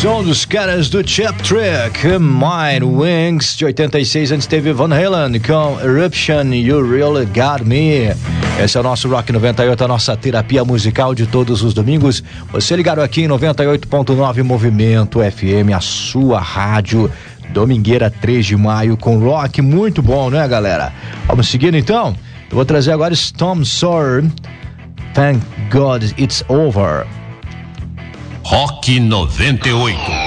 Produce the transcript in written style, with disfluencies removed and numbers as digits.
Som dos caras do Chap Trick, Mind Wings, de 86, antes teve Van Halen com Eruption, You Really Got Me. Esse é o nosso Rock 98, a nossa terapia musical de todos os domingos. Você ligado aqui em 98.9 Movimento FM, a sua rádio domingueira 3 de maio com rock muito bom, né, galera? Vamos seguindo então? Eu vou trazer agora Storm Sawyer, Thank God It's Over. Rock 98.